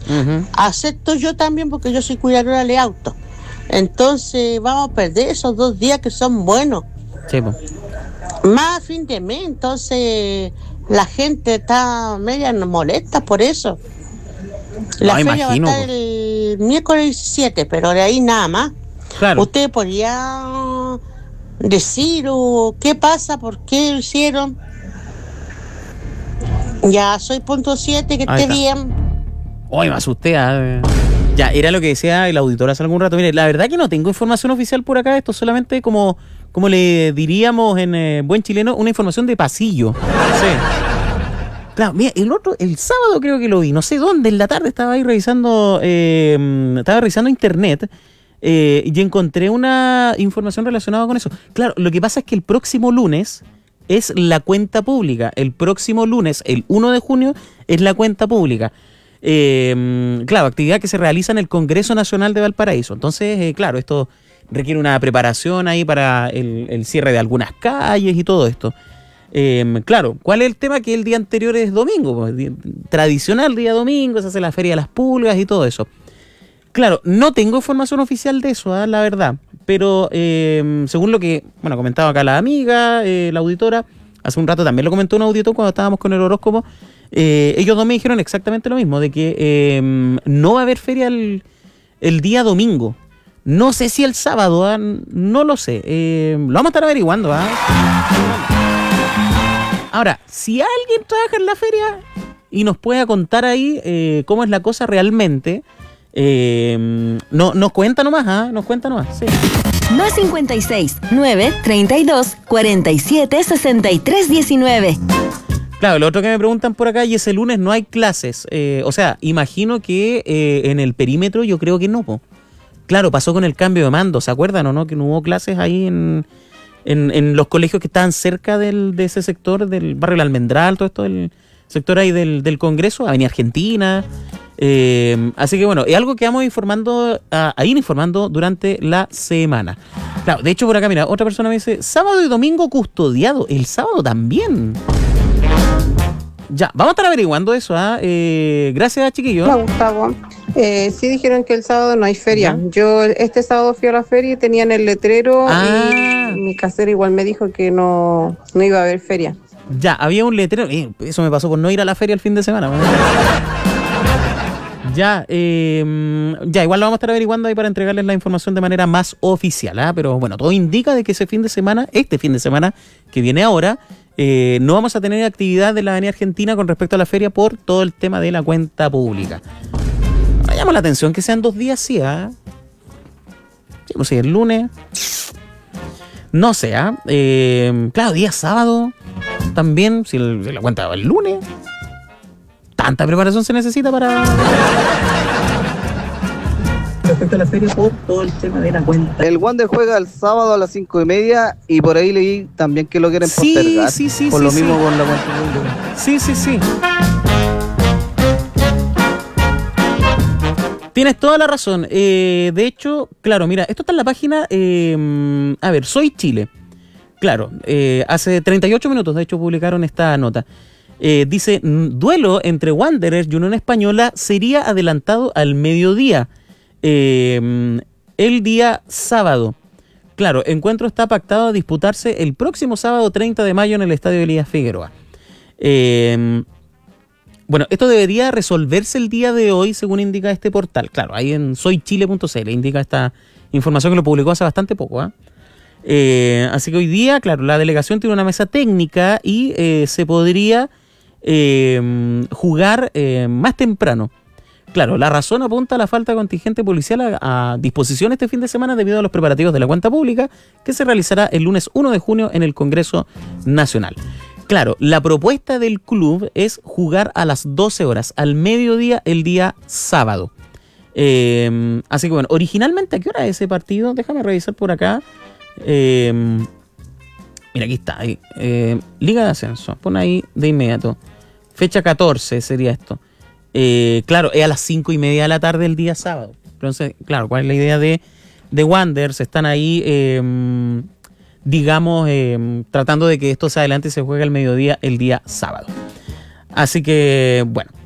acepto yo también porque yo soy cuidadora de autos. Entonces vamos a perder esos 2 días que son buenos. Sí, pues. Más a fin de mes, entonces la gente está media molesta por eso. La feria imagino, va a estar el miércoles 17, pero de ahí nada más. Claro. ¿Usted podría decir qué pasa, por qué lo hicieron? Ya soy punto 7, que esté bien. Hoy me asusté. Ya, era lo que decía el auditor hace algún rato. Mire, la verdad que no tengo información oficial por acá. Esto es solamente como le diríamos en buen chileno, una información de pasillo. Sí. Claro, mira, el sábado creo que lo vi. No sé dónde, en la tarde estaba ahí revisando internet y encontré una información relacionada con eso. Claro, lo que pasa es que el próximo lunes es la cuenta pública. El próximo lunes, el 1 de junio, es la cuenta pública. Claro, actividad que se realiza en el Congreso Nacional de Valparaíso. Entonces, claro, esto requiere una preparación ahí para el cierre de algunas calles y todo esto. Claro, ¿cuál es el tema? Que el día anterior es domingo, pues, tradicional día domingo, se hace la Feria de las Pulgas y todo eso. Claro, no tengo información oficial de eso, la verdad, pero según lo que comentaba acá la amiga, la auditora, hace un rato también lo comentó un auditor cuando estábamos con el horóscopo. Ellos dos me dijeron exactamente lo mismo, de que no va a haber feria el día domingo. No sé si el sábado, no lo sé. Lo vamos a estar averiguando. Ahora, si alguien trabaja en la feria y nos pueda contar ahí cómo es la cosa realmente, nos cuenta nomás, sí. Más 56 9 32 47 63 19. Claro, lo otro que me preguntan por acá, y ese lunes no hay clases. O sea, imagino que en el perímetro yo creo que no, po. Claro, pasó con el cambio de mando, ¿se acuerdan o no? Que no hubo clases ahí en los colegios que estaban cerca de ese sector, del barrio El Almendral, todo esto, del sector ahí del Congreso, Avenida Argentina. Así que bueno, es algo que vamos informando durante la semana. Claro, de hecho por acá, mira, otra persona me dice, sábado y domingo custodiado, el sábado también. Ya, vamos a estar averiguando eso, gracias, chiquillos. Hola, Gustavo. Sí dijeron que el sábado no hay feria. ¿Ya? Yo este sábado fui a la feria y tenían el letrero y mi casera igual me dijo que no iba a haber feria. Ya, había un letrero. Eso me pasó por no ir a la feria el fin de semana. Ya, igual lo vamos a estar averiguando ahí para entregarles la información de manera más oficial, pero bueno, todo indica de que este fin de semana que viene ahora, no vamos a tener actividad de la Avenida Argentina con respecto a la feria por todo el tema de la cuenta pública. Me llama la atención que sean 2 días, sí, Sí, pues sí, el lunes. No sé, claro, día sábado también, si la cuenta va el lunes. ¿Tanta preparación se necesita para...? Respecto a la feria por todo el tema de la cuenta. El Wander juega el sábado a las 5:30 y por ahí leí también que lo quieren postergar. Sí, por lo mismo con la cuenta. Sí. Tienes toda la razón. De hecho, claro, mira, esto está en la página... Soy Chile. Claro, hace 38 minutos, de hecho, publicaron esta nota. Dice, duelo entre Wanderers y Unión Española sería adelantado al mediodía. El día sábado. Claro, encuentro está pactado a disputarse el próximo sábado 30 de mayo en el Estadio Elías Figueroa. Bueno, esto debería resolverse el día de hoy, según indica este portal. Claro, ahí en soychile.cl indica esta información que lo publicó hace bastante poco. Así que hoy día, claro, la delegación tiene una mesa técnica y se podría jugar más temprano. Claro, la razón apunta a la falta de contingente policial a disposición este fin de semana debido a los preparativos de la cuenta pública que se realizará el lunes 1 de junio en el Congreso Nacional. Claro, la propuesta del club es jugar a las 12 horas, al mediodía, el día sábado. Así que bueno, originalmente, ¿a qué hora es ese partido? Déjame revisar por acá. Mira, aquí está. Liga de Ascenso, pon ahí de inmediato. Fecha 14 sería esto. Claro, es a las 5:30 de la tarde el día sábado. Entonces, claro, ¿cuál es la idea de Wanderers? Están ahí, tratando de que esto se adelante y se juegue al mediodía el día sábado. Así que, bueno,